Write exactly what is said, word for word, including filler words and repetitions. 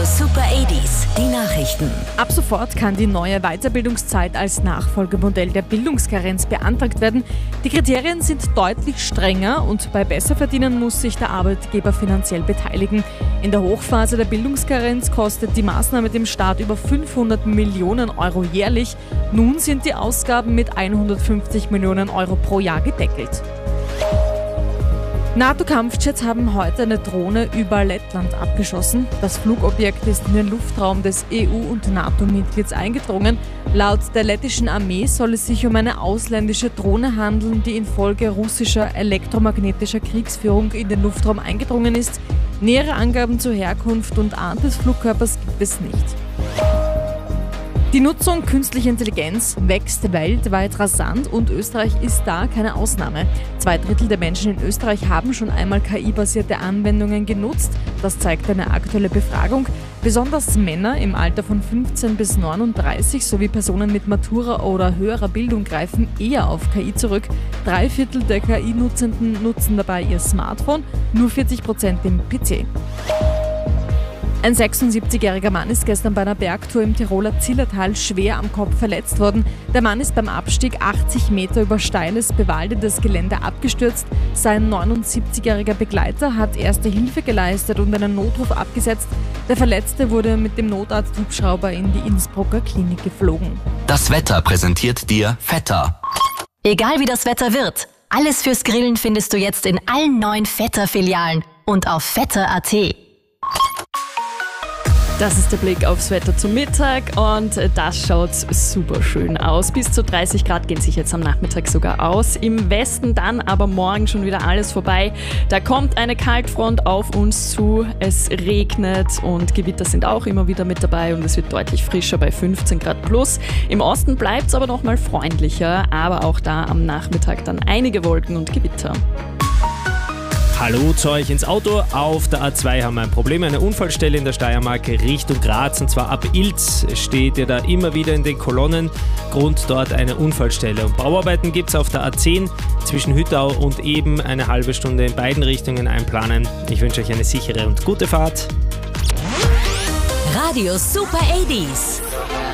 Super achtziger, die Nachrichten. Ab sofort kann die neue Weiterbildungszeit als Nachfolgemodell der Bildungskarenz beantragt werden. Die Kriterien sind deutlich strenger und bei Besserverdienen muss sich der Arbeitgeber finanziell beteiligen. In der Hochphase der Bildungskarenz kostet die Maßnahme dem Staat über fünfhundert Millionen Euro jährlich. Nun sind die Ausgaben mit hundertfünfzig Millionen Euro pro Jahr gedeckelt. NATO-Kampfjets haben heute eine Drohne über Lettland abgeschossen. Das Flugobjekt ist in den Luftraum des E U- und NATO-Mitglieds eingedrungen. Laut der lettischen Armee soll es sich um eine ausländische Drohne handeln, die infolge russischer elektromagnetischer Kriegsführung in den Luftraum eingedrungen ist. Nähere Angaben zur Herkunft und Art des Flugkörpers gibt es nicht. Die Nutzung künstlicher Intelligenz wächst weltweit rasant und Österreich ist da keine Ausnahme. Zwei Drittel der Menschen in Österreich haben schon einmal K I-basierte Anwendungen genutzt. Das zeigt eine aktuelle Befragung. Besonders Männer im Alter von fünfzehn bis neununddreißig sowie Personen mit Matura oder höherer Bildung greifen eher auf K I zurück. Drei Viertel der K I-Nutzenden nutzen dabei ihr Smartphone, nur vierzig Prozent den P C. Ein sechsundsiebzigjähriger Mann ist gestern bei einer Bergtour im Tiroler Zillertal schwer am Kopf verletzt worden. Der Mann ist beim Abstieg achtzig Meter über steiles, bewaldetes Gelände abgestürzt. Sein neunundsiebzigjähriger Begleiter hat erste Hilfe geleistet und einen Notruf abgesetzt. Der Verletzte wurde mit dem Notarzt-Hubschrauber in die Innsbrucker Klinik geflogen. Das Wetter präsentiert dir Vetter. Egal wie das Wetter wird, alles fürs Grillen findest du jetzt in allen neuen Vetter-Filialen und auf vetter punkt a t. Das ist der Blick aufs Wetter zum Mittag und das schaut super schön aus. Bis zu dreißig Grad gehen sich jetzt am Nachmittag sogar aus. Im Westen dann aber morgen schon wieder alles vorbei. Da kommt eine Kaltfront auf uns zu, es regnet und Gewitter sind auch immer wieder mit dabei und es wird deutlich frischer bei fünfzehn Grad plus. Im Osten bleibt es aber noch mal freundlicher, aber auch da am Nachmittag dann einige Wolken und Gewitter. Hallo zu euch ins Auto. Auf der A zwei haben wir ein Problem, eine Unfallstelle in der Steiermark Richtung Graz und zwar ab Ilz steht ihr da immer wieder in den Kolonnen. Grund dort eine Unfallstelle. Und Bauarbeiten gibt es auf der A zehn zwischen Hüttau und Eben eine halbe Stunde in beiden Richtungen einplanen. Ich wünsche euch eine sichere und gute Fahrt. Radio Super achtziger.